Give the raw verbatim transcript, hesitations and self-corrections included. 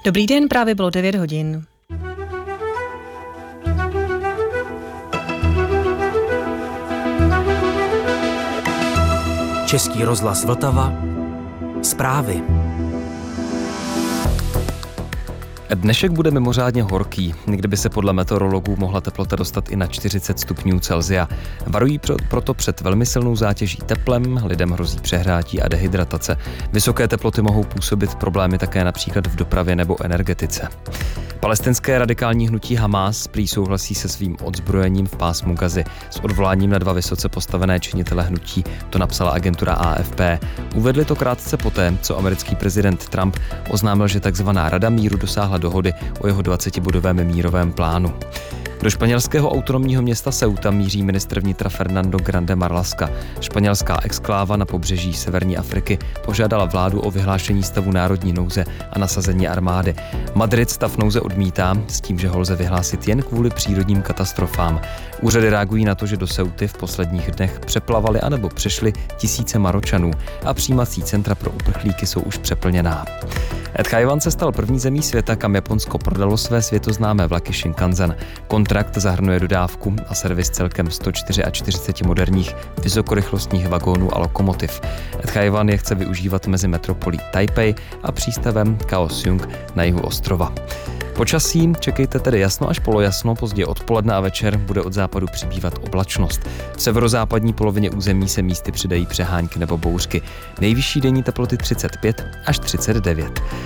Dobrý den, právě bylo devět hodin. Český rozhlas Vltava. Zprávy. Dnešek bude mimořádně horký. Někdy by se podle meteorologů mohla teplota dostat i na čtyřicet stupňů Celsia. Varují proto před velmi silnou zátěží teplem, lidem hrozí přehrátí a dehydratace. Vysoké teploty mohou působit problémy také například v dopravě nebo energetice. Palestinské radikální hnutí Hamás prý souhlasí se svým odzbrojením v pásmu Gazy. S odvoláním na dva vysoce postavené činitele hnutí, to napsala agentura A F P. Uvedli to krátce poté, co americký prezident Trump oznámil, že takzvaná Rada míru dosáhla dohody o jeho dvacetibodovém mírovém plánu. Do španělského autonomního města Ceuta míří ministr vnitra Fernando Grande Marlaska. Španělská exkláva na pobřeží severní Afriky požádala vládu o vyhlášení stavu národní nouze a nasazení armády. Madrid stav nouze odmítá s tím, že ho lze vyhlásit jen kvůli přírodním katastrofám. Úřady reagují na to, že do Ceuty v posledních dnech přeplavali anebo přešli tisíce Maročanů a přijímací centra pro uprchlíky jsou už přeplněná. Tchaj-wan se stal první zemí světa, kam Japonsko prodalo své světoznámé vlaky Shinkansen. Kontrakt zahrnuje dodávku a servis celkem sto čtyřicet čtyři moderních vysokorychlostních vagónů a lokomotiv. Tchaj-wan je chce využívat mezi metropolí Taipei a přístavem Kaohsiung na jihu ostrova. Počasí čekejte tedy jasno až polojasno, později odpoledne a večer bude od západu přibývat oblačnost. V severozápadní polovině území se místy přidají přehánky nebo bouřky. Nejvyšší denní teploty třicet pět až třicet devět.